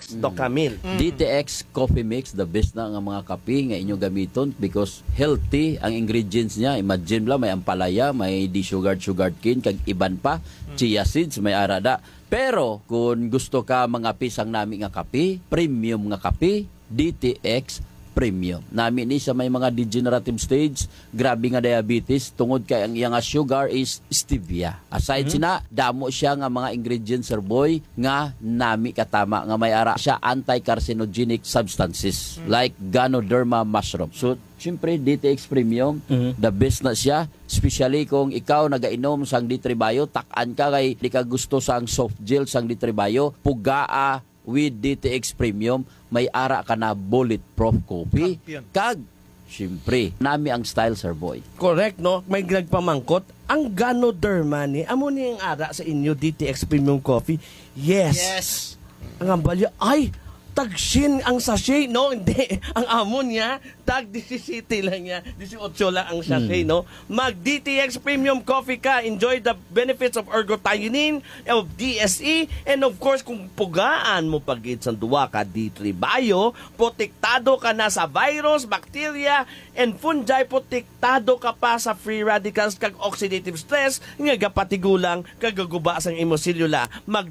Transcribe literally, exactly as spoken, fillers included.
X, mm. Doc Camille. Mm. D T X Coffee Mix, the best na nga mga kape nga inyo gamiton because healthy ang ingredients niya. Imagine lang, may ampalaya, may di-sugared sugar cane, kag iban pa, mm. chia seeds, may arada. Pero kung gusto ka mga pisang nami nga kape, premium nga kape, D T X Premium. Nami ni sa may mga degenerative stage, grabe nga diabetes, tungod kay ang iyang sugar is stevia. Aside mm-hmm. sina, damo siya nga mga ingredients, sir boy, nga nami katama, nga may ara siya anti-carcinogenic substances mm-hmm. like Ganoderma mushroom. So, siyempre, D T X Premium, mm-hmm. the best na siya. Especially kung ikaw nagainom sang D three Bio, takan ka kay di ka gusto sang soft gel sang D three Bio, pugaa with D T X Premium, may ara ka na bulletproof coffee. Kag, siyempre, nami ang style, sir boy. Correct, no? May nagpamangkot. Ang Ganoderma ni, amo ni ang ara sa inyo, D T X Premium Coffee? Yes. Yes. Ang ambalya, ay, tag-shin ang sachet, no? Hindi. Ang amo niya, tag disisiti lang niya. eighteen lang ang sachet, hmm. no? Mag-D T X Premium Coffee ka. Enjoy the benefits of ergothioneine, of D S E, and of course, kung pugaan mo pag-it sa duwa ka D three Bio, protektado ka na sa virus, bacteria, and fungi, protektado ka pa sa free radicals kag oxidative stress, nga gapatigulang kagaguba sang imo selula. Mag